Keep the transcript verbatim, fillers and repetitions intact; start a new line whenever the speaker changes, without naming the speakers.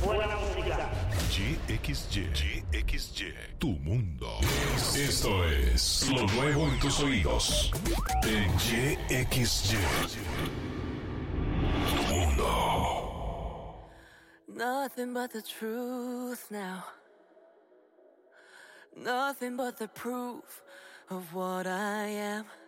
buena música.
Y X Y, Y X Y, tu mundo.
Esto es lo nuevo en tus oídos. En Y X Y. Tu mundo.
Nothing but the truth now. Nothing but the proof of what I am.